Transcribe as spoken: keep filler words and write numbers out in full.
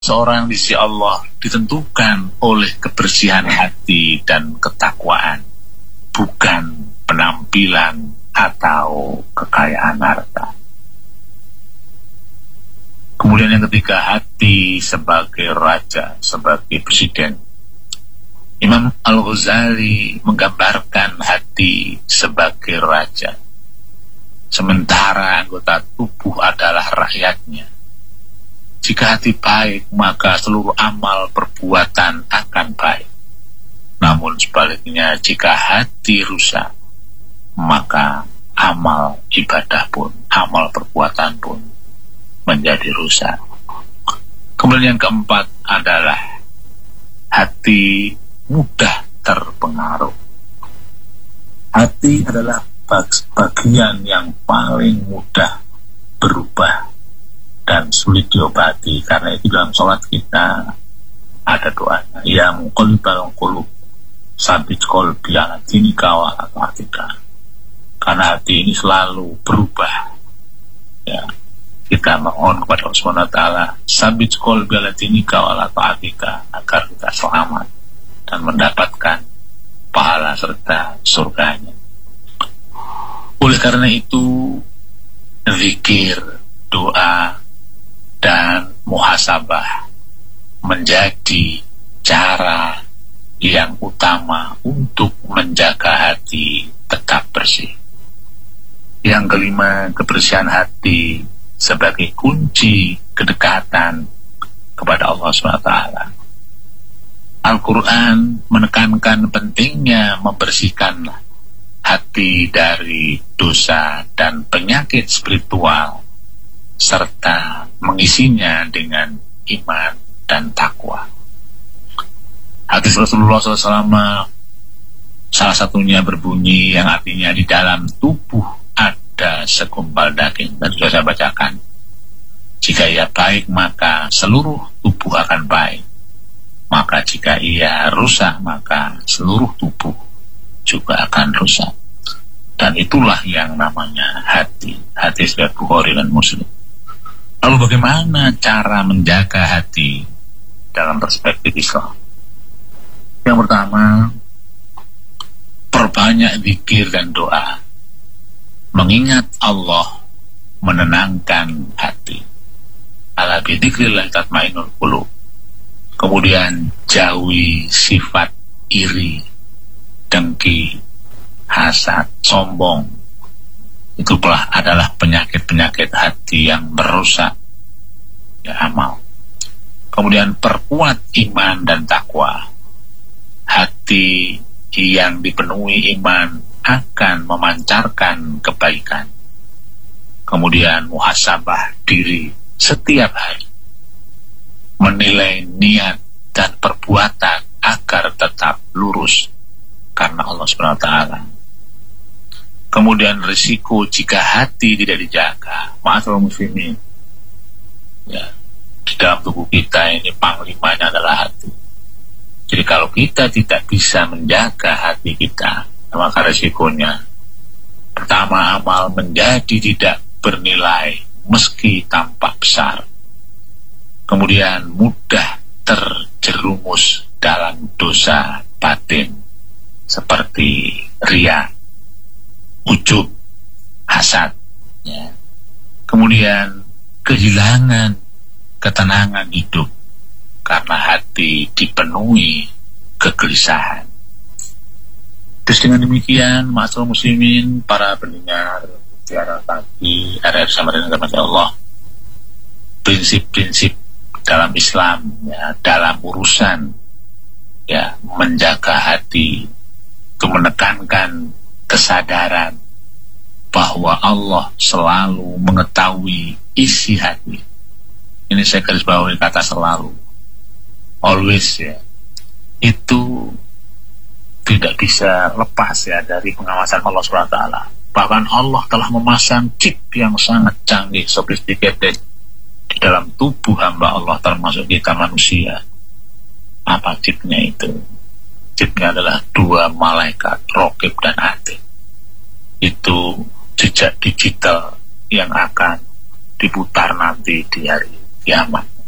seorang di sisi Allah ditentukan oleh kebersihan hati dan ketakwaan, bukan penampilan atau kekayaan harta. Kemudian yang ketiga, hati sebagai raja, sebagai presiden. Imam Al-Ghazali menggambarkan hati sebagai raja, sementara anggota tubuh adalah rakyatnya. Jika hati baik, maka seluruh amal perbuatan akan baik. Namun sebaliknya, jika hati rusak, maka amal ibadah pun, amal perbuatan pun menjadi rusak. Kemudian yang keempat adalah hati mudah terpengaruh. Hati adalah bagian yang paling mudah berubah dan sulit diobati. Karena itu dalam sholat kita ada doanya, ya muqallibal qulub sabit qalbi ala dinika wa ala taatika. Karena hati ini selalu berubah, ya, kita mohon kepada Allah Subhanahu wa taala sabit qalbi ala dinika wa ala taatika, agar kita selamat dan mendapatkan pahala serta surganya. Oleh karena itu, zikir, doa, dan muhasabah menjadi cara yang utama untuk menjaga hati tetap bersih. Yang kelima, kebersihan hati sebagai kunci kedekatan kepada Allah subhanahu wa taala. Al-Quran menekankan pentingnya membersihkan hati dari dosa dan penyakit spiritual, serta mengisinya dengan iman dan takwa. Hadis Rasulullah shallallahu alaihi wasallam salah satunya berbunyi yang artinya di dalam tubuh ada segumpal daging, dan sudah saya bacakan. Jika ia baik maka seluruh tubuh akan baik, maka jika ia rusak maka seluruh tubuh juga akan rusak. Dan itulah yang namanya hati. Hadis riwayat Bukhari dan Muslim. Lalu bagaimana cara menjaga hati dalam perspektif Islam? Yang pertama, perbanyak zikir dan doa. Mengingat Allah menenangkan hati. Ala bi dzikrillah tatmainnul qulub. Kemudian jauhi sifat iri, dengki, hasad, sombong. Itu pula adalah penyakit-penyakit hati yang merusak ya, amal. Kemudian perkuat iman dan takwa. Hati yang dipenuhi iman akan memancarkan kebaikan. Kemudian muhasabah diri setiap hari, menilai niat dan perbuatan agar tetap lurus karena Allah subhanahu wa taala. Kemudian risiko jika hati tidak dijaga. Ma'asyiral muslimin, ya, di dalam tubuh kita ini panglimanya adalah hati. Jadi kalau kita tidak bisa menjaga hati kita, maka risikonya pertama, amal menjadi tidak bernilai meski tampak besar. Kemudian mudah terjerumus dalam dosa batin seperti riya, ujub, hasad, ya. Kemudian kehilangan ketenangan hidup karena hati dipenuhi kegelisahan. Terus dengan demikian, ma'asyiral muslimin, para pendengar siaran pagi R R Samarinda Masya Allah, prinsip-prinsip dalam Islam, ya, dalam urusan ya menjaga hati, itu menekankan kesadaran bahwa Allah selalu mengetahui isi hati. Ini saya garis bawahi kata selalu, always, ya. Itu tidak bisa lepas ya dari pengawasan Allah subhanahu wa taala. Bahkan Allah telah memasang chip yang sangat canggih, sophisticated, di dalam tubuh hamba Allah, termasuk kita manusia. Apa chipnya itu? Chipnya adalah dua malaikat, Raqib dan Atid. Itu jejak digital yang akan diputar nanti di hari kiamat.